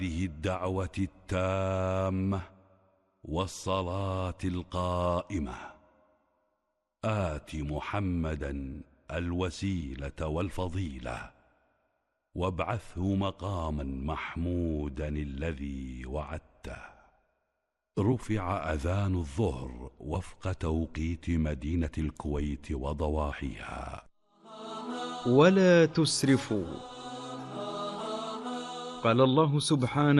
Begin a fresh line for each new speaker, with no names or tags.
هذه الدعوة التامة والصلاة القائمة آت محمدا الوسيلة والفضيلة وابعثه مقاما محمودا الذي وعدته. رفع أذان الظهر وفق توقيت مدينة الكويت وضواحيها.
ولا تسرفوا. قال الله سبحانه